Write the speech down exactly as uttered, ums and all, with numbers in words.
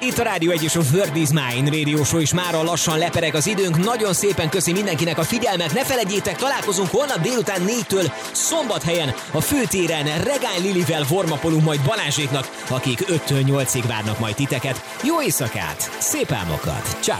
Itt a Rádió egy és a World is Mine Radio Show is mára lassan lepereg az időnk. Nagyon szépen köszi mindenkinek a figyelmet. Ne felejtjétek, találkozunk holnap délután négytől Szombathelyen a főtéren. Regány Lilivel warmapolunk majd Balázséknak, akik öttől nyolcig várnak majd titeket. Jó éjszakát, szép álmokat, ciao.